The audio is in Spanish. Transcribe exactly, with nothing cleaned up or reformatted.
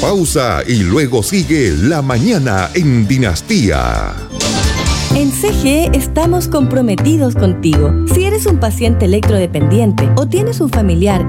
pausa y luego sigue La Mañana en Dinastía. En C G E estamos comprometidos contigo. Si eres un paciente electrodependiente o tienes un familiar